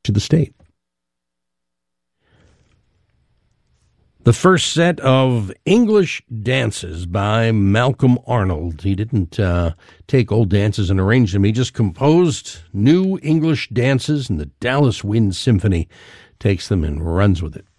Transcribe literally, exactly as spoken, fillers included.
to the state. The first set of English dances by Malcolm Arnold. He didn't uh, take old dances and arrange them. He just composed new English dances, and the Dallas Wind Symphony takes them and runs with it.